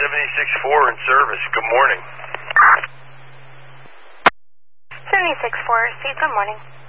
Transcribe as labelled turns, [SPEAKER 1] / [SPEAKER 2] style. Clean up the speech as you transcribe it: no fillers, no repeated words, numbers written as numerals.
[SPEAKER 1] 76-4 in service. Good morning.
[SPEAKER 2] 76-4, Steve, good morning.